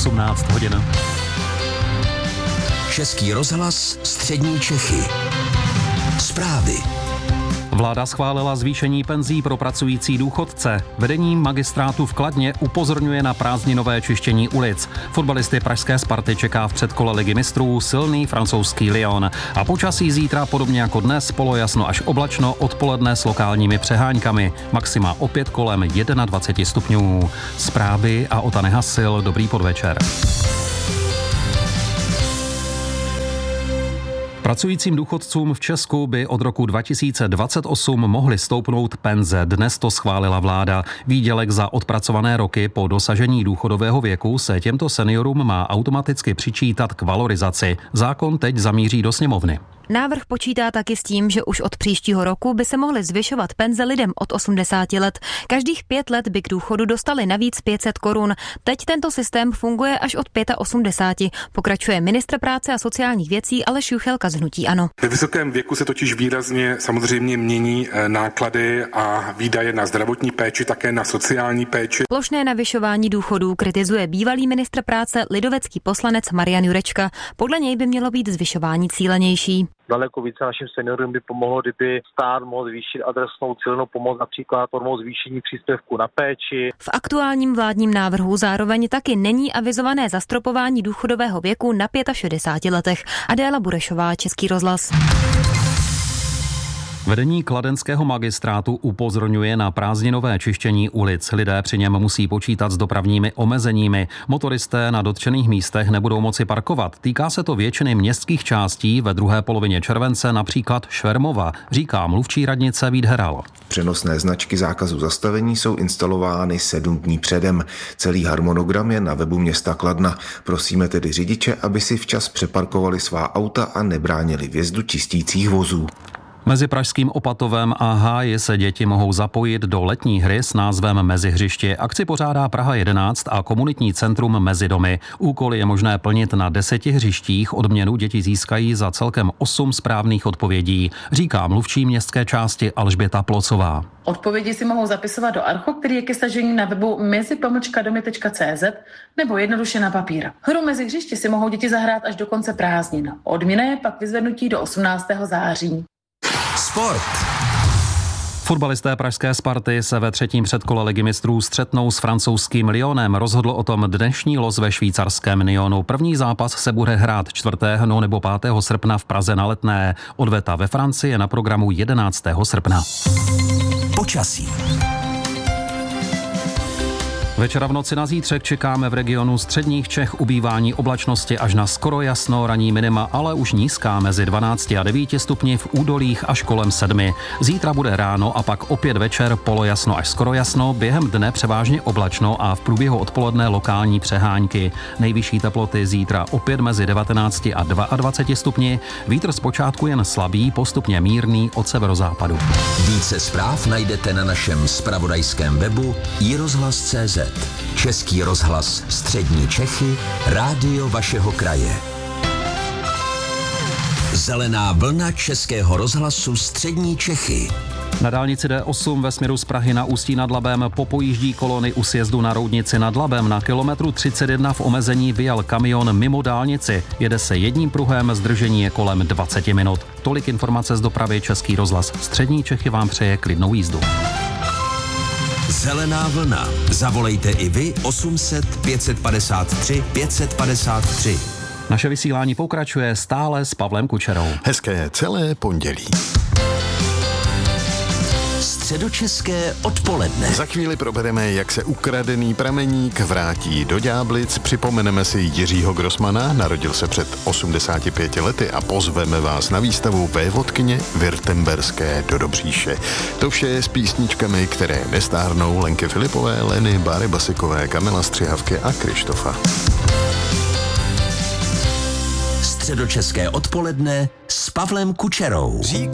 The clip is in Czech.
18 hodin. Český rozhlas Střední Čechy. Zprávy. Vláda schválila zvýšení penzí pro pracující důchodce. Vedení magistrátu v Kladně upozorňuje na prázdninové čištění ulic. Fotbalisty pražské Sparty čeká v předkole Ligy mistrů silný francouzský Lyon. A počasí zítra podobně jako dnes polojasno až oblačno, odpoledne s lokálními přeháňkami. Maxima opět kolem 21 stupňů. Zprávy a Ota Nehasil, dobrý podvečer. Pracujícím důchodcům v Česku by od roku 2028 mohly stoupnout penze. Dnes to schválila vláda. Výdělek za odpracované roky po dosažení důchodového věku se těmto seniorům má automaticky přičítat k valorizaci. Zákon teď zamíří do sněmovny. Návrh počítá taky s tím, že už od příštího roku by se mohly zvyšovat penze lidem od 80 let. Každých 5 let by k důchodu dostali navíc 500 korun. Teď tento systém funguje až od 85, pokračuje ministr práce a sociálních věcí Aleš Juchelka z hnutí ANO. Ve vysokém věku se totiž výrazně samozřejmě mění náklady a výdaje na zdravotní péči, také na sociální péči. Plošné navyšování důchodů kritizuje bývalý ministr práce lidovecký poslanec Marian Jurečka. Podle něj by mělo být zvyšování cílenější. Daleko více našim seniorům by pomohlo, kdyby stát mohl zvýšit adresnou cílenou pomoc, například formou zvýšení příspěvku na péči. V aktuálním vládním návrhu zároveň taky není avizované zastropování důchodového věku na 65 letech. Adéla Burešová, Český rozhlas. Vedení kladenského magistrátu upozorňuje na prázdninové čištění ulic. Lidé při něm musí počítat s dopravními omezeními. Motoristé na dotčených místech nebudou moci parkovat. Týká se to většiny městských částí ve druhé polovině července, například Švermova, říká mluvčí radnice Vít Heral. Přenosné značky zákazu zastavení jsou instalovány 7 dní předem. Celý harmonogram je na webu města Kladna. Prosíme tedy řidiče, aby si včas přeparkovali svá auta a nebránili vjezdu čistících vozů. Mezi pražským Opatovem a Háji se děti mohou zapojit do letní hry s názvem Mezihřiště. Akci pořádá Praha 11 a komunitní centrum Mezidomy. Úkoly je možné plnit na 10 hřištích. Odměnu děti získají za celkem 8 správných odpovědí, říká mluvčí městské části Alžběta Plocová. Odpovědi si mohou zapisovat do archu, který je ke stažení na webu mezi-domy.cz nebo jednoduše na papír. Hru Mezihřiště si mohou děti zahrát až do konce prázdnin. Odměna je pak vyzvednutí do 18. září. Sport. Fotbalisté pražské Sparty se ve třetím předkole Ligy mistrů střetnou s francouzským Lyonem. Rozhodl o tom dnešní los ve švýcarském Nyonu. První zápas se bude hrát 4. nebo 5. srpna v Praze na Letné. Odveta ve Francii je na programu 11. srpna. Počasí. Večera v noci na zítřek čekáme v regionu středních Čech ubývání oblačnosti až na skoro jasno, ranní minima, ale už nízká mezi 12 a 9 stupni, v údolích až kolem 7. Zítra bude ráno a pak opět večer polojasno až skoro jasno, během dne převážně oblačno a v průběhu odpoledne lokální přehánky. Nejvyšší teploty zítra opět mezi 19 a 22 stupni, vítr zpočátku jen slabý, postupně mírný od severozápadu. Více zpráv najdete na našem zpravodajském webu iRozhlas.cz. Český rozhlas Střední Čechy, rádio vašeho kraje. Zelená vlna Českého rozhlasu Střední Čechy. Na dálnici D8 ve směru z Prahy na Ústí nad Labem popojíždí kolony u sjezdu na Roudnici nad Labem. Na kilometru 31 v omezení vyjel kamion mimo dálnici. Jede se jedním pruhem, zdržení je kolem 20 minut. Tolik informace z dopravy. Český rozhlas Střední Čechy vám přeje klidnou jízdu. Zelená vlna. Zavolejte i vy 800 553 553. Naše vysílání pokračuje stále s Pavlem Kučerou. Hezké celé pondělí. Středočeské odpoledne. Za chvíli probereme, jak se ukradený prameník vrátí do Ďáblic. Připomeneme si Jiřího Grossmana, narodil se před 85 lety a pozveme vás na výstavu vévodkyně Württemberské do Dobříše. To vše je s písničkami, které nestárnou, Lenky Filipové, Leny, Báry Basikové, Kamila Střihavky a Krištofa. Středočeské odpoledne s Pavlem Kučerou.